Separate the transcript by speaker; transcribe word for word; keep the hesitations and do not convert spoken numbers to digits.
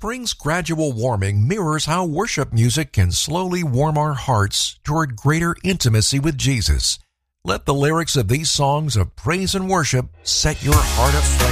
Speaker 1: spring's gradual warming mirrors how worship music can slowly warm our hearts toward greater intimacy with Jesus. Let the lyrics of these songs of praise and worship set your heart aflame.